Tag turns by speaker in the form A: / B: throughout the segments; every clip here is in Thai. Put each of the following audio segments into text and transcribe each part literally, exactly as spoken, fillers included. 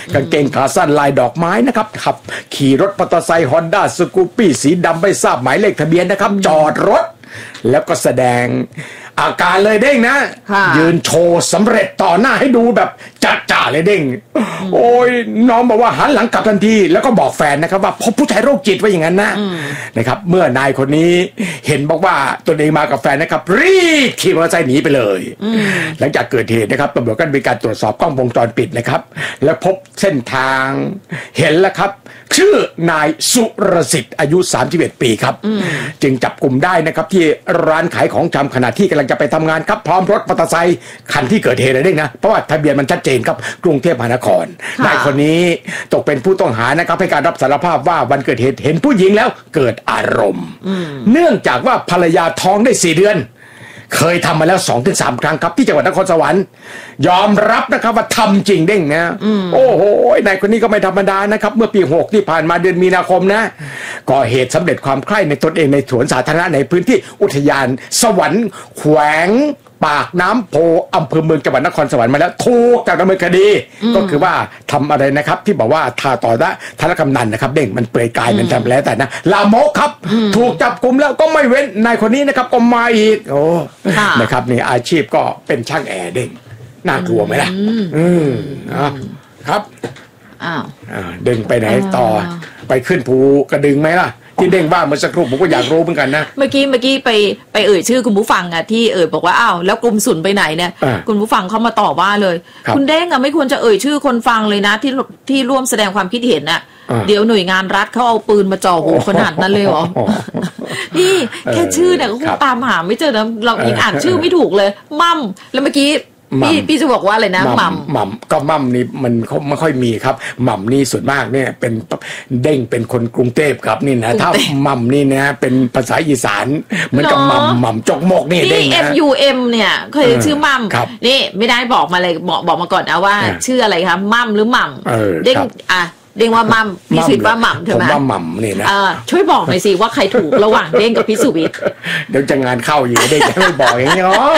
A: กางเกงขาสั้นลายดอกไม้นะครับขับขี่รถมอเตอร์ไซค์ฮอนด้าสกูปปี้สีดำไม่ทราบหมายเลขทะเบียนนะครับจอดรถแล้วก็แสดงอาการเลยเด้งนะยืนโชว์สำเร็จต่อหน้าให้ดูแบบจ่าๆเลยเด้งโอ้ยน้องบอกว่าหันหลังกลับทันทีแล้วก็บอกแฟนนะครับว่าพบผู้ชายโรคจิตว่าอย่างนั้นนะนะครับเมื่อนายคนนี้เห็นบอกว่าตัวเองมากับแฟนนะครับรีบขี่มอเตอร์ไซค์หนีไปเลยหลังจากเกิดเหตุนะครับตำรวจก็มีการตรวจสอบกล้องวงจรปิดนะครับแล้วพบเส้นทางเห็นแล้วครับชื่อนายสุรสิทธิ์อายุสามสิบเอ็ดปีครับจึงจับกลุ่มได้นะครับที่ร้านขายของชำขณะที่กำลังจะไปทำงานครับพร้อมรถมอเตอร์ไซค์คันที่เกิดเหตุเลยเด้งนะเพราะว่าทะเบียนมันชัดเจนครับกรุงเทพมหานครนายคนนี้ตกเป็นผู้ต้องหานะครับให้การรับสารภาพว่าวันเกิดเหตุเห็นผู้หญิงแล้วเกิดอารมณ์เนื่องจากว่าภรรยาท้องได้สี่เดือนเคยทำมาแล้ว สองถึงสาม ครั้งครับที่จังหวัดนครสวรรค์ยอมรับนะครับว่าทำจริงเด้งนะโอ้โหนายคนนี้ก็ไม่ธรรมดานะครับเมื่อปีหกที่ผ่านมาเดือนมีนาคมนะก่อเหตุสำเร็จความใคร่ในตนเองในสวนสาธารณะในพื้นที่อุทยานสวรรค์แขวงปากน้ำโพอำเภอเมืองจังหวัดนครสวรรค์มาแล้วถูกจับดำเนินคดีก็คือว่าทำอะไรนะครับที่บอกว่าทาต่อได้ทารกำนันนะครับเด้งมันเปลือยกายมันทำแล้วแต่นะลามกครับถูกจับกุมแล้วก็ไม่เว้นนายคนนี้นะครับก็มาอีกโอ้นะครับนี่อาชีพก็เป็นช่างแอร์เด้งน่ากลัวไหมล่ะอืมครับอ้าวเด้งไปไหนต่อไปขึ้นภูกระดึงไหมล่ะที่เด้งว่าเมื่อสักครู่ผมก็อยากรู้เหมือนกันนะ
B: เมื่อกี้เมื่อกี้ไปไปเอ่ยชื่อคุณผู้ฟังอ่ะที่เอ่ยบอกว่าอ้าวแล้วกลุ่มสุนไปไหนเนี่ยคุณผู้ฟังเขามาตอบว่าเลยคุณเด้งอ่ะไม่ควรจะเอ่ยชื่อคนฟังเลยนะที่ที่ร่วมแสดงความคิดเห็นน่ะเดี๋ยวหน่วยงานรัฐเขาเอาปืนมาจ่อหัวขนาดนั้นเลยเหรอนี่แค่ชื่อเนี่ยก็คงตามหาไม่เจอนะเรายังอ่านชื่อไม่ถูกเลยมั่มแล้วเมื่อกี้พี่พี่จะบอกว่าอะไรนะหม่ำ
A: หม่ำก็หม่ำนี่มันไม่ค่อยมีครับหม่ำนี่ส่วนมากเนี่ยเป็นเด้งเป็นคนกรุงเทพครับนี่นะถ้าหม่ำนี่นะเป็นภาษาอีสานเหมือนกับหม่ำหม่ำจกมกนี่เด้งนะ
B: เอฟ ยู เอ็ม เนี่ยเคยชื่อหม่ำนี่ไม่ได้บอกมาเลยบอกบอกมาก่อนนะว่าชื่ออะไรคะหม่ำหรือหม่ำเด้งอ่ะเด้งว่าหม่ำพี่สุวิทย์ว่าหม่ำใช่ไหม
A: ผมว่าหม่ำนี่นะ
B: ช่วยบอกหน่อยสิว่าใครถูกระหว่างเด้งกับพี่สุวิทย์
A: เดี๋ยวจะงานเข้าอยู่เด้งจะไม่บอกอย่างนี้หรอ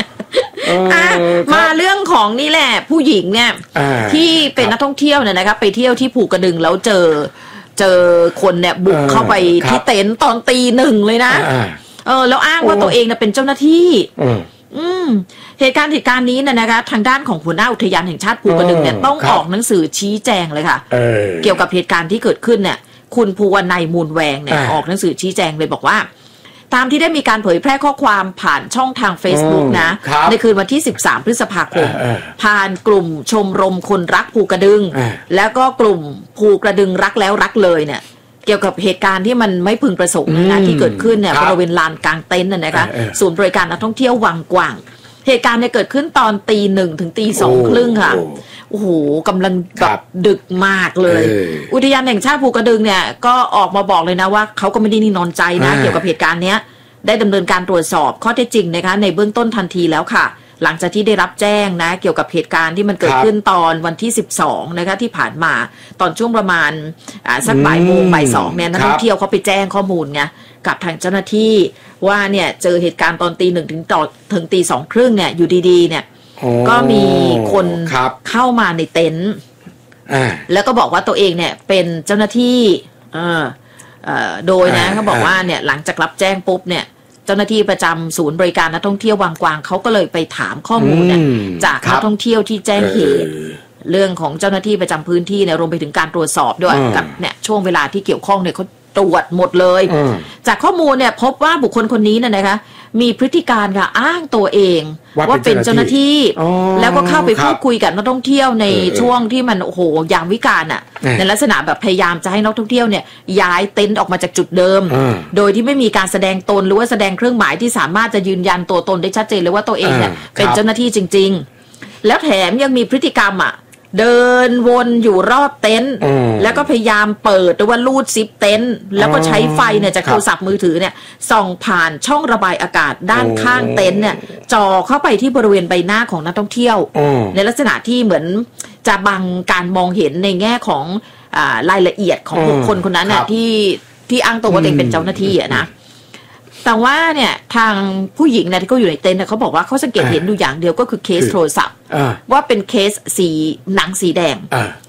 B: มาเรื่องของนี่แหละผู้หญิงเนี่ยที่เป็นนักท่องเที่ยวเนี่ยนะครับไปเที่ยวที่ภูกระดึงแล้วเจอเจอคนเนี่ยบุกเข้าไปที่เต็นท์ตอนตีหนึ่งเลยนะเออแล้วอ้างว่าตัวเองเนี่ยเป็นเจ้าหน้าที่อืมเหตุการณ์เหตุการณ์นี้เนี่ยนะคะทางด้านของหัวหน้าอุทยานแห่งชาติภูกระดึงเนี่ยต้องออกหนังสือชี้แจงเลยค่ะเกี่ยวกับเหตุการณ์ที่เกิดขึ้นเนี่ยคุณภูวนัยมูลแวงเนี่ยออกหนังสือชี้แจงเลยบอกว่าตามที่ได้มีการเผยแพร่ข้อความผ่านช่องทาง Facebook นะในคืนวันที่สิบสามพฤษภาคมผ่านกลุ่มชมรมคนรักภูกระดึงแล้วก็กลุ่มภูกระดึงรักแล้วรักเลยเนี่ยเกี่ยวกับเหตุการณ์ที่มันไม่พึงประสงค์นะที่เกิดขึ้นเนี่ยบริเวณลานกลางเต็นท์นะคะศูนย์บริการนักท่องเที่ยววังกว่างเหตุการณ์เนี่ยเกิดขึ้นตอนตีหนึ่งถึงตีสองครึ่งค่ะโอ้โหกำลังแบบดึกมากเลยอุทยานแห่งชาติภูกระดึงเนี่ยก็ออกมาบอกเลยนะว่าเขาก็ไม่ได้นิ่งนอนใจนะเกี่ยวกับเหตุการณ์เนี้ยได้ดำเนินการตรวจสอบข้อเท็จจริงนะคะในเบื้องต้นทันทีแล้วค่ะหลังจากที่ได้รับแจ้งนะเกี่ยวกับเหตุการณ์ที่มันเกิดขึ้นตอนวันที่สิบสองนะคะที่ผ่านมาตอนช่วงประมาณอ่าสักบ่ายโมงบ่ายสองเนี่ยนักท่องเที่ยวเขาไปแจ้งข้อมูลไงกับทางเจ้าหน้าที่ว่าเนี่ยเจอเหตุการณ์ตอนตีหนึ่งถึงต่อถึงตีสองครึ่งเนี่ยอยู่ดีๆเนี่ยก็มีคนเข้ามาในเต็นท์แล้วก็บอกว่าตัวเองเนี่ยเป็นเจ้าหน้าที่โดยนะเขาบอกว่าเนี่ยหลังจากรับแจ้งปุ๊บเนี่ยเจ้าหน้าที่ประจำศูนย์บริการนักท่องเที่ยววังกวางเขาก็เลยไปถามข้อมูลเนี่ยจากนักท่องเที่ยวที่แจ้งเหตุเรื่องของเจ้าหน้าที่ประจำพื้นที่เนี่ยรวมไปถึงการตรวจสอบด้วยกับเนี่ยช่วงเวลาที่เกี่ยวข้องเนี่ยเขาตรวจหมดเลยจากข้อมูลเนี่ยพบว่าบุคคลคนนี้เนี่ยนะคะมีพฤติการค่ะอ้างตัวเองว่าเป็นเจ้าหน้าที่แล้วก็เข้าไปพูดคุยกับนักท่องเที่ยวในช่วงที่มันโอ้โหยามวิกาลอ่ะในลักษณะแบบพยายามจะให้นักท่องเที่ยวเนี่ยย้ายเต็นท์ออกมาจากจุดเดิมโดยที่ไม่มีการแสดงตนหรือว่าแสดงเครื่องหมายที่สามารถจะยืนยันตัวตนได้ชัดเจนเลยว่าตัวเองเนี่ยเป็นเจ้าหน้าที่จริงๆแล้วแถมยังมีพฤติกรรมอ่ะเดินวนอยู่รอบเต็นท์แล้วก็พยายามเปิดหรือว่าลูดซิปเต็นท์แล้วก็ใช้ไฟเนี่ยจากโทรศัพท์มือถือเนี่ยส่องผ่านช่องระบายอากาศด้านข้างเต็นท์เนี่ยจ่อเข้าไปที่บริเวณใบหน้าของนักท่องเที่ยวในลักษณะที่เหมือนจะบังการมองเห็นในแง่ของอ่ารายละเอียดของบุคคลคนนั้นน่ะที่ที่อ้างตัวว่าตัวเองเป็นเจ้าหน้าที่อะนะแต่ว่าเนี่ยทางผู้หญิงเนี่ยที่เขาอยู่ในเต็นท์เนี่ยเขาบอกว่าเขาสังเกตเห็นอยู่อย่างเดียวก็คือเคสโทรศัพท์ว่าเป็นเคสสีหนังสีแดง